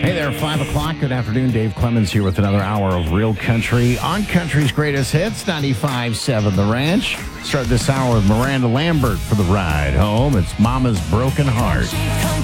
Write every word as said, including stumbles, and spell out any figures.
Hey there, five o'clock. Good afternoon. Dave Clemens here with another hour of Real Country on Country's Greatest Hits, ninety-five point seven The Ranch. Start this hour with Miranda Lambert for the ride home. It's Mama's Broken Heart.